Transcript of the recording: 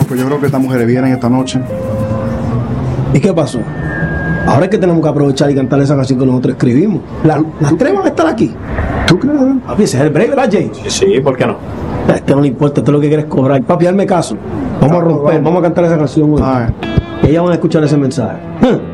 pues yo creo que estas mujeres vienen esta noche. ¿Y qué pasó? Ahora es que tenemos que aprovechar y cantar esa canción que nosotros escribimos. Las tres van a estar aquí. ¿Tú crees? Papi, ese es el break, ¿verdad, Jay? Sí, ¿por qué no? A este no le importa, esto es lo que quieres cobrar. Papi, hazme caso. Vamos a romper, vamos a cantar esa canción. Ay. Y ellas van a escuchar ese mensaje.